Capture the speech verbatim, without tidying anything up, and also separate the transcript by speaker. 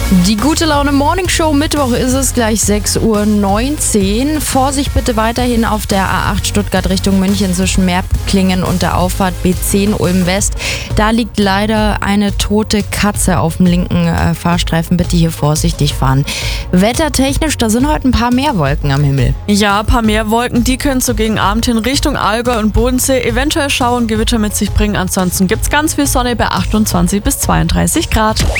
Speaker 1: Die gute Laune Morning Show, Mittwoch ist es, gleich sechs Uhr neunzehn. Vorsicht bitte weiterhin auf der A acht Stuttgart Richtung München zwischen Merklingen und der Auffahrt B zehn Ulm West. Da liegt leider eine tote Katze auf dem linken äh, Fahrstreifen. Bitte hier vorsichtig fahren. Wettertechnisch, da sind heute ein paar mehr Wolken am Himmel.
Speaker 2: Ja, ein paar mehr Wolken, die können so gegen Abend hin Richtung Allgäu und Bodensee eventuell Schauer und Gewitter mit sich bringen. Ansonsten gibt's ganz viel Sonne bei achtundzwanzig bis zweiunddreißig Grad.